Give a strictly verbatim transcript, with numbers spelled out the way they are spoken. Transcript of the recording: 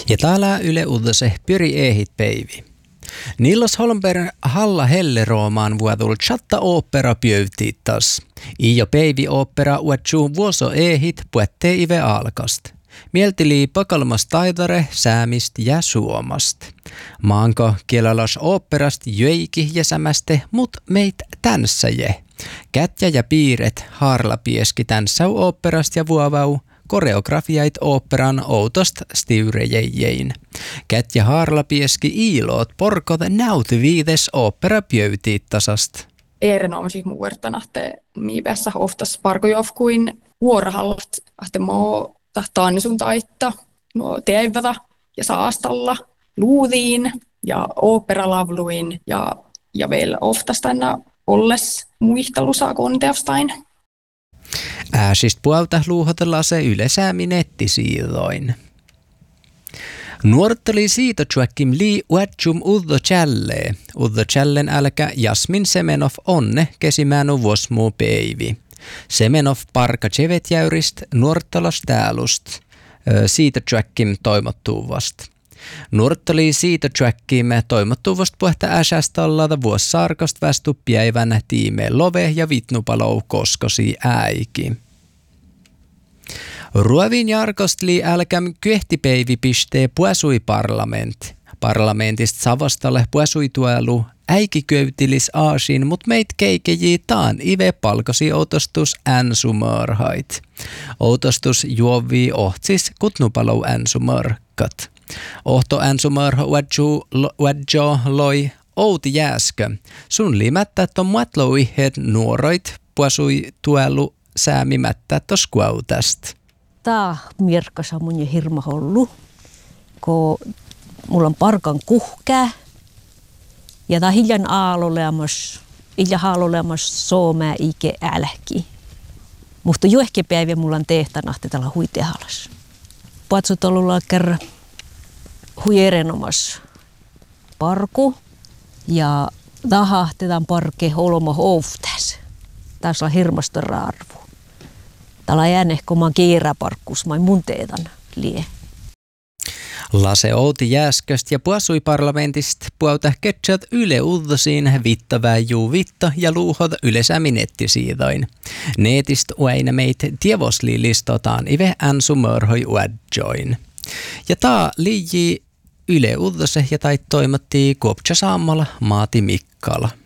Ja täällä Yle Uutise pyri ehit päivi. Nillos Holmberg halla helleroomaan vuodul chatta opera pöytiittas. Ijo päivi opera uetsuu vuoso ehit puettee ive alkast. Mieltili pakalmas taidare säämist ja suomast. Maanko kielalas operast jöiki ja sämäste, mut meit tänsäje. Kätjä ja piiret haarla pieski tänsäu operast ja vuovau. Koreografiait operan outost stiurejejein. Kätjä haarla pieski iiloot porkot näyty viides opera pöytiittasast. Erinomaisesti muurtana, että miipässä oftas parkojofkuin vuorohallat, että moo tahtaan sun taittaa, nuo teevätä ja saastalla, luudiin ja operalavluin ja, ja vielä oftas tänä olles muihtelusaa konteostain. Ääsist puolta luuhotellaan se ylesäämi nettisiidoin. Nuorteli siitä tjuäkkim lii uetsum uddo tjällee. Uddo tjällen älkä Jasmin Semenov onne kesimänu vuosmuu päivi. Semenov parka tjevetjäyrist nuortalas täälust. Siitä tjuäkkim toimottuvast. Nuorteli siitä tjuäkkim toimottuvast puhta äsästallada vuossarkast västu päivän tiime love ja vitnupalou koskosi äiki. Ruovin jarkostli älkäm kyehtipäivi pistee puesui parlament. Parlamentist savastalle puesui tuelu äiki köytilis aasin, mut meit keikeji taan ive palkosi outostus änsumörhait. Outostus juovi ohtsis kutnupalou änsumörkat. Ohto änsumörh uadjo loi outi jääskö. Sun limättä ton muatloi-ihet nuoroit puesui tuelu säämimättä tos kuautast. Tää mirkkasa mun jo hirma hollu, kun mulla on parkan kuhkää ja tää hiljan aaloleamas, hiljan aaloleamas soomää ike älki. Mutta jo ehkä päivä mulla on tehtana, että täällä huitehalas. Patsut ollulla kerran hui erinomas parku ja tahahtetaan parke olma houftäs. Tässä on hirmasta arvo. Täällä on äänehkomaan kiiräparkkus, mä mun teetan lie. Lase outi jääsköst ja puasui parlamentist puolta ketsät Yle Uutisiin vitta väijuu vitta ja luuhot ylesämi nettisiidoin. Netist uäinä meit tievosli listotaan ive änsumörhoi uadjoin. Ja taa liiji Yle Uutise ja tait toimatti Kuopcha Saamala Maati Mikkala.